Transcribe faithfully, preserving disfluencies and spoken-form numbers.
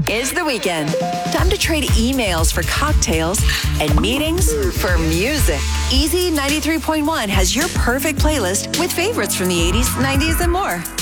It's the weekend. Time to trade emails for cocktails and meetings for music. Easy ninety-three point one has your perfect playlist with favorites from the eighties, nineties, and more.